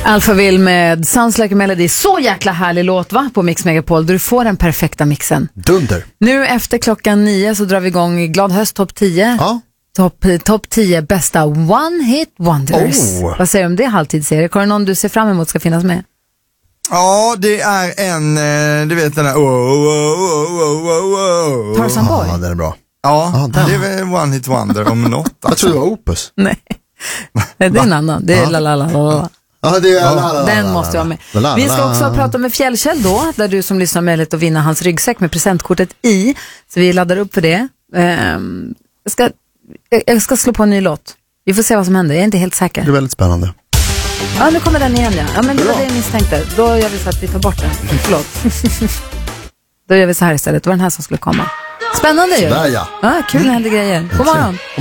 Alphaville med Sounds Like a Melody. Så jäkla härlig låt, va? På Mix Megapol. Du får den perfekta mixen. Dunder. Nu efter 9:00 så drar vi igång Glad höst topp 10. Ja. Topp 10 bästa One Hit Wonders. Vad säger du om det halvtidsserie? Har du någon du ser fram emot ska finnas med? Ja, det är en, du vet den här Tarzan Boy? Ja, den är bra. Ja, det är väl One Hit Wonder om något. Jag tror det var Opus. Nej, det är en annan. Det är la. Ja, det är Den måste jag med. Vi ska också prata med Fjällkäll då, där du som lyssnar har möjlighet att vinna hans ryggsäck med presentkortet i. Så vi laddar upp för det. Jag ska slå på en ny låt. Vi får se vad som händer, jag är inte helt säker. Det är väldigt spännande. Ja, nu kommer den igen, ja. Ja, men det var det jag misstänkte. Då gör vi så att vi tar bort den. Förlåt. Då gör vi så här istället. Det var den här som skulle komma. Spännande ju. Sådär, ja. Ja, kul, det händer grejer. God morgon.